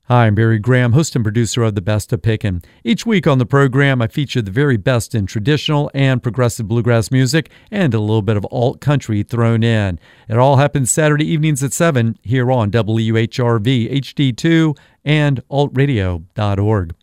Hi, I'm Barry Graham, host and producer of The Best of Pickin'. Each week on the program, I feature the very best in traditional and progressive bluegrass music and a little bit of alt country thrown in. It all happens Saturday evenings at 7 here on WHRV HD2 and altradio.org.